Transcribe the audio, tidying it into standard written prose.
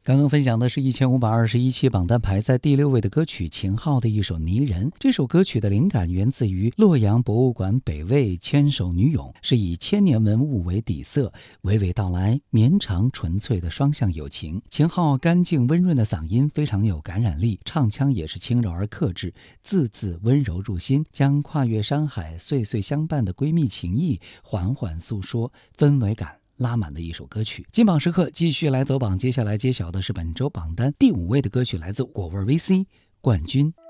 刚刚分享的是1521期榜单排在第6位的歌曲秦昊的一首《泥人》。这首歌曲的灵感源自于洛阳博物馆北魏千手女俑，是以千年文物为底色，娓娓道来绵长纯粹的双向友情。秦昊干净温润的嗓音非常有感染力，唱腔也是轻柔而克制，字字温柔入心，将跨越山海岁岁相伴的闺蜜情谊缓缓诉说，氛围感拉满的一首歌曲。金榜时刻继续来走榜，接下来揭晓的是本周榜单第5位的歌曲，来自果味 VC 冠军。